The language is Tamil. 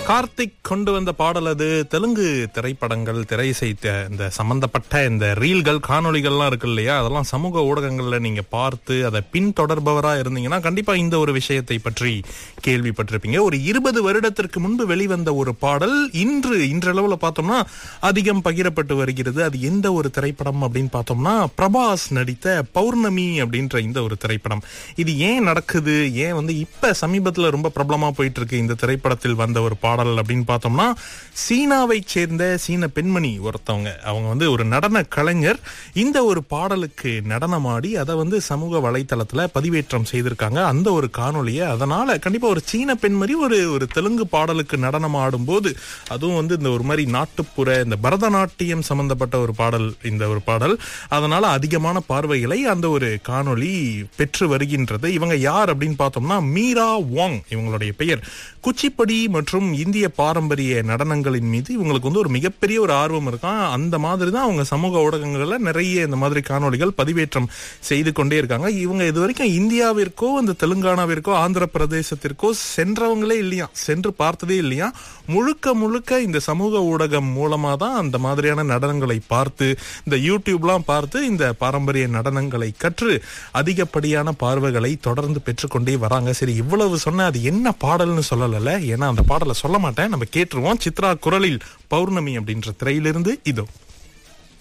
கார்த்திக் கொண்டு வந்த பாடல் அது. தெலுங்கு திரைப்படங்கள், திரையிசை இந்த சம்பந்தப்பட்ட இந்த ரீல்கள், காணொளிகள்லாம் இருக்கு இல்லையா, அதெல்லாம் சமூக ஊடகங்கள்ல நீங்க பார்த்து அதை பின்தொடர்பவரா இருந்தீங்கன்னா கண்டிப்பா இந்த ஒரு விஷயத்தை பற்றி கேள்விப்பட்டிருப்பீங்க. ஒரு 20 வருடத்திற்கு முன்பு வெளிவந்த ஒரு பாடல் இன்றளவுல பார்த்தோம்னா அதிகம் பகிரப்பட்டு வருகிறது. அது எந்த ஒரு திரைப்படம் அப்படின்னு பார்த்தோம்னா பிரபாஸ் நடித்த பௌர்ணமி அப்படின்ற இந்த ஒரு திரைப்படம். இது ஏன் நடக்குது, ஏன் இப்ப சமீபத்துல ரொம்ப பிரபலமா போயிட்டு இருக்கு இந்த திரைப்படத்தில் வந்த ஒரு பாடல் அப்படின்னு பார்த்தோம்னா, சீனாவை சேர்ந்த சீன பெண்மணி ஒருத்தவங்க, அவங்க ஒரு நடன கலைஞர். இந்த ஒரு பாடலுக்கு நடனமாடி அதை சமூக வலைத்தளத்துல பதிவேற்றம் செய்திருக்காங்க அந்த ஒரு காணொலியை. அதனால கண்டிப்பா ஒரு சீன பெண்மணி ஒரு தெலுங்கு பாடலுக்கு நடனம் ஆடும் போது, அதுவும் இந்த ஒரு மாதிரி நாட்டுப்புற இந்த பரதநாட்டியம் சம்பந்தப்பட்ட ஒரு பாடல், இந்த ஒரு பாடல், அதனால அதிகமான பார்வைகளை அந்த ஒரு காணொலி பெற்று வருகின்றது. இவங்க யார் அப்படின்னு பார்த்தோம்னா மீரா வாங் இவங்களுடைய பெயர். குச்சிப்படி மற்றும் இந்திய பாரம்பரிய நடனங்களின் மீது இவங்களுக்கு ஒரு மிகப்பெரிய ஒரு ஆர்வம் இருக்கான். அந்த மாதிரி தான் அவங்க சமூக ஊடகங்கள்ல நிறைய இந்த மாதிரி காணொளிகள் பதிவேற்றம் செய்து கொண்டே இருக்காங்க. இவங்க இது வரைக்கும் இந்தியாவிற்கோ இந்த தெலுங்கானாவிற்கோ ஆந்திர பிரதேசத்திற்கோ சென்றவங்களே இல்லையா, சென்று பார்த்ததே இல்லையா. முழுக்க இந்த சமூக ஊடகம் மூலமா தான் அந்த மாதிரியான நடனங்களை பார்த்து, இந்த யூடியூப்லாம் பார்த்து இந்த பாரம்பரிய நடனங்களை கற்று அதிகப்படியான பார்வைகளை தொடர்ந்து பெற்றுக்கொண்டே வராங்க. சரி, இவ்வளவு சொன்ன அது என்ன பாடல்னு சொல்லல, ஏன்னா அந்த பாடலை சொல்ல மாட்டேன், நம்ம கேட்டுருவோம். சித்ரா குரலில் பௌர்ணமி அப்படின்ற திரையிலிருந்து இதோ.